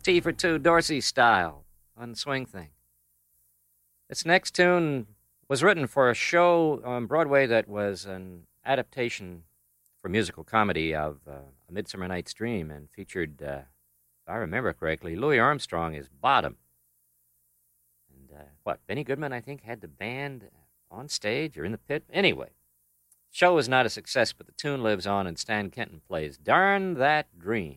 T for Two Dorsey style on the swing thing. This next tune was written for a show on Broadway that was an adaptation for musical comedy of A Midsummer Night's Dream and featured, if I remember correctly, Louis Armstrong as Bottom. And Benny Goodman, I think, had the band on stage or in the pit. Anyway, the show was not a success, but the tune lives on, and Stan Kenton plays Darn That Dream.